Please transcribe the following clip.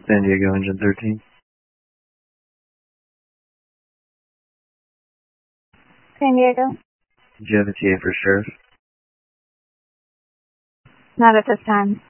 San Diego Engine 13. San Diego. Do you have a TA for sheriff? Not at this time.